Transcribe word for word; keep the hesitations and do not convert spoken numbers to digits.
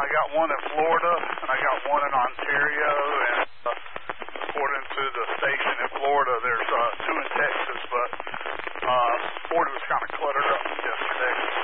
I got one in Florida, and I got one in Ontario, and uh, according to the station in Florida, there's uh, two in Texas, but uh, Florida was kind of cluttered up yesterday.